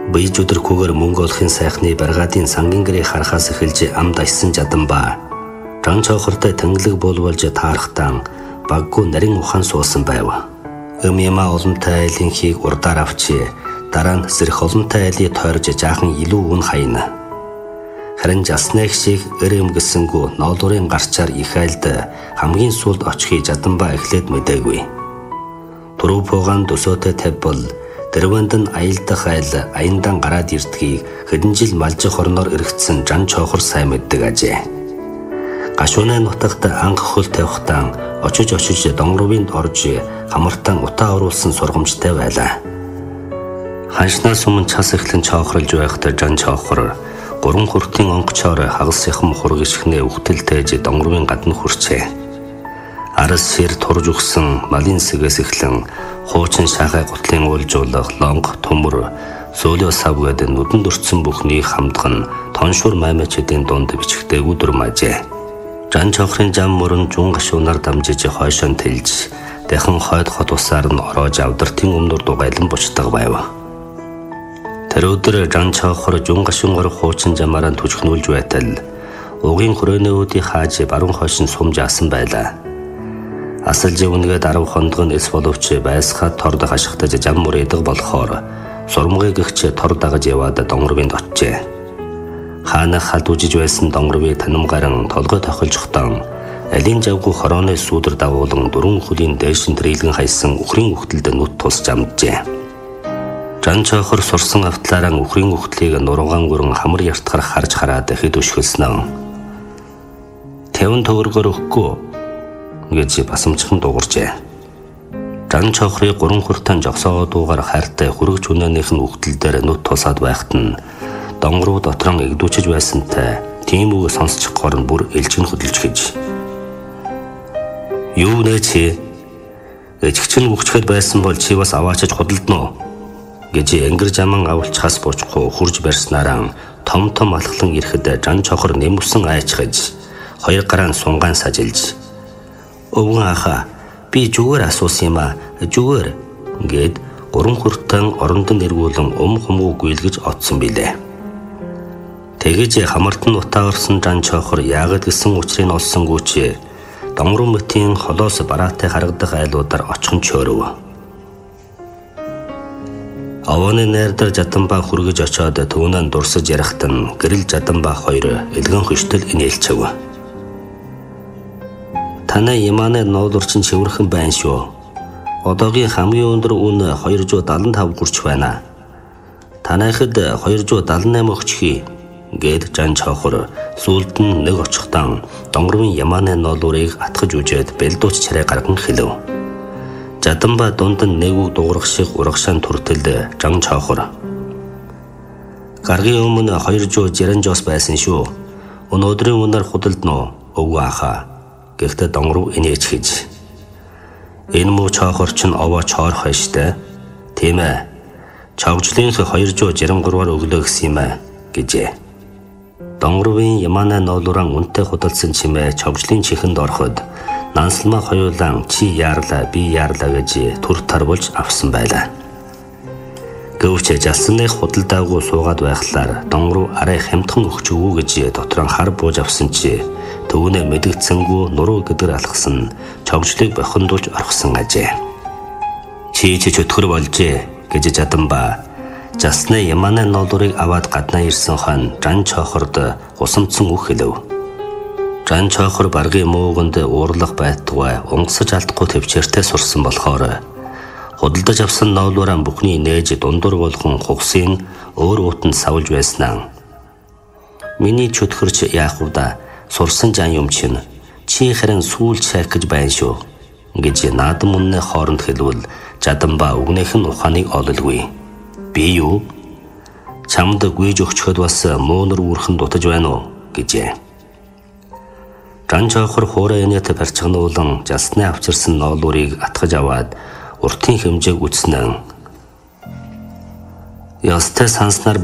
Бие өдөрхгүйгээр мөнгө олохын сайхны баргаадын сангийн гэрээ харахаас эхэлж амд аясан жаданба жан чохортой тэнглэг болволж таарахтан баггүй нарийн ухаан суусан байв. Өмяма олонтой айлынхийг урдаар авчи дараа нь сэрх олонтой айлыг тойрж жаахан илүү үн хайна. Харин жаснайх шиг өрөмгсэнгүү ноолуурын гарчаар их айлд хамгийн сүүлд очихыг жаданба эхлээд мэдээгүй. Туруу пуугаан төсөөтэй тавьбал дэрвэнд нь аялдах айл аяндан гараад ирдгийг хэдэн жил малжих орноор эргэцсэн жан чохор сайн мэддэг ажээ. Гашуунай нутагт анх хөл тавихтан очиж донгорвинд орж хамартан утаа оруулсан сургамжтай байлаа. Ханшнаас өмнө час эхлэн чохорлж байхдаа жан чохор 3 хүртийн онгочоор хагас яхам хург ишгнээ үхтэлтэйж донгорвын гадна хүрчээ. Арас шир турж өгсөн малын сэгээс эхлэн хуучин шахай гутлын уулжуулах лонг төмөр сөөлөө сав гэдэг нүдэнд өртсөн бүхнийг хамдган тоншуур маймачдын дунд бичгтэй өдрмажээ. Жан чохрын зам мөрөн жун гашуунаар дамжиж хойшон тэлж дахин хойд хот усаар нь ороож авдартын өмнөр дугайлан бочдог байв. Тэр өдөр жан чохор жун гашуунгор хуучин замаараа түжхнүүлж байтал угийн хүрээний хааж баруун хойш нь сумж асан байлаа. Асал живнгээд 10 хондгон эс боловч байсгаад торд хашигтаж зам мөрөдөг болохоор сурмгыг гихч тор дагаж яваад донгорвинд очжээ. Хаана халд үжиж байсан донгорвыг танамгаран толгой тохилжохтан алин завгүй хорооны сүүдэр дагуулan 4 хөлийн дээшин трилгэн хайсан үхрийн үхтэлд нүд тус жамджээ. Жан чохор сурсан автлаараа үхрийн үхтлийг нурган гүрэн хамар яртгаар харж хараад хэд өшгөлснөө. 50 төгрөгөөр өгөхгүй гэж басамчхан дууржээ. Жан чохрыг 3 хүртэн жогсоо дуугаар хайртай хүрэгч үнэнийх нь үхтэл дээр нүд тусаад байхад нь донгоруу дотрон эгдүүчж байсантай тийм үг сонсчихгоор нь бүр элчин хөдөлж гэж. Юу нэ чи? Эцэгч нь үхчихэд байсан бол чи бас аваачиж худалдана уу? Гэж энгэр жаман авалчхаас буучгүй хурж барьснараа том алхлан ирэхэд жан чохор нэмвсэн айчхаж 2 гараан сунгаан сажилж өвгөн аха би зүгээр асуусан юм а зүгээр гээд 3 хүртэн орондон эргүүлэн хумгуу гүйлгэж отсон билээ. Тэгэж хамартан утаа орсон жан чохор яагад гэсэн учрыг олсонгүй ч донгорон мөтийн холоос бараатай харагдах айлуудаар очихын чөөрөв. Овооны найрдар жаданба хүргэж очоод түүнэн дурсаж ярахт нь гэрэл жаданба 2 элгэн хөштөл инээлчэв. Танай яманы ноолурчин цэвэрхэн байна шүү. Одоогийн хамгийн өндөр үн 275 хүрч байна. Танайхад 278 өгчихье гээд жан чохор сүүлд нь нэг очихтан донгорвын яманы ноолурыг атгаж үжээд бэлдууч чарай гарган хэлв. Жаданба дунд нь нэг үг дуурах шиг урагшаан түртэл жан чохор. Гаргийн өмнө 260 байсан шүү. Өнөөдрийн үнээр худалдана уу? Өвгөө аха. Гэхдээ донгоруу инээж хийж. Энэ муу чохор ч овоо чоорхой штэ. Тийм ээ. Чавжлынх 263-аар өглөө гисэн юм аа гэжээ. Донгорвын ямана ноолуран үнтэй худалсан чимээ чавжлын чихэнд ороход нансалмаа хоёулан чи яарлаа би яарлаа гэж түр тарвуулж авсан байлаа. Гэвч жалсных худалдаагүй суугаад байхлаар донгоруу арай хямдхан өгч өгөө гэж дотроо хар бууж авсан чи төвнө мэдгдсэнгүү нуруу гэдэр алхсан чавжлыг бохондуулж орхсон ажээ. Чи чөтгөр болжээ гэж жаданба жасны яманы ноолурыг аваад гаднаа ирсэн хон жан чохорд усамцсан үг хэлв. Жан чохор баргийн мууганд уурлах байтугай унгасаж алдахгүй төвчээртэй сурсан болохоор худалдаж авсан ноолураа бүхний нээж дундуур болгон хугсын өөр уутанд савлж байснаа. Миний чөтгөрч яах вэ да? Сурсан жан юм чинь чи харин сүүлж шайх гэж байна шүү гэж наадам үннээ хооронд хэлвэл жаданба үгнийх нь ухааныг ололгүй. Би юу? Чамд гүйж өгчөхөд бас муунар үүрхэн дутаж байна уу гэжээ. Жан чохор хуурай энэт барьцгануулан жасны авчирсан ноолурыг атгаж аваад уртын хэмжээг үтснэн. Ястай санснаар